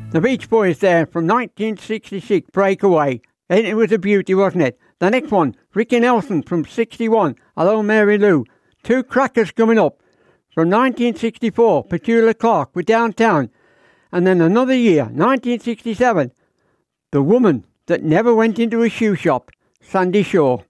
The Beach Boys there from 1966, Breakaway. And it was a beauty, wasn't it? The next one, Ricky Nelson from 61, Hello Mary Lou. Two crackers coming up. From 1964, Petula Clark with Downtown. And then another year, 1967, The Woman That Never Went Into a Shoe Shop, Sandy Shaw.